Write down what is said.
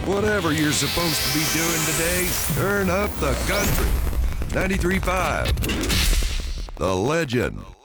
Whatever you're supposed to be doing today, turn up the country. 93.5. The Legend.